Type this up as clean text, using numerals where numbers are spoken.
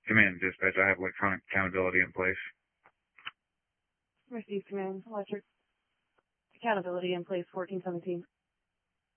Command dispatch, I have electronic accountability in place. Received, command. Electric accountability in place, 1417.